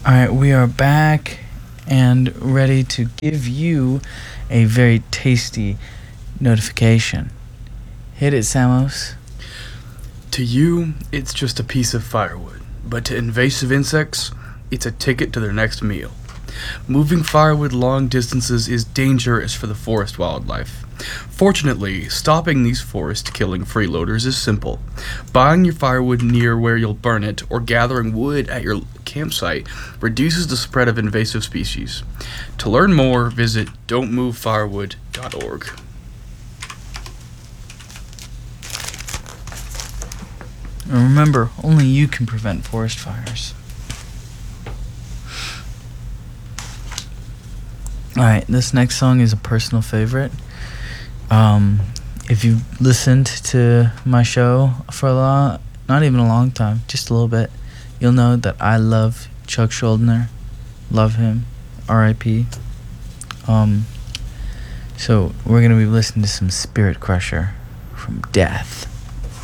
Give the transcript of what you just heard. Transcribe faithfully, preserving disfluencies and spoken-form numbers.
All right, we are back and ready to give you a very tasty notification. Hit it, Samos. To you, it's just a piece of firewood, but to invasive insects, it's a ticket to their next meal. Moving firewood long distances is dangerous for the forest wildlife. Fortunately, stopping these forest-killing freeloaders is simple. Buying your firewood near where you'll burn it or gathering wood at your campsite reduces the spread of invasive species. To learn more, visit don't move firewood dot org. And remember, only you can prevent forest fires. Alright, this next song is a personal favorite. Um, if you've listened to my show for a long, not even a long time, just a little bit, you'll know that I love Chuck Schuldiner. Love him. R I P Um, so we're going to be listening to some Spirit Crusher from Death.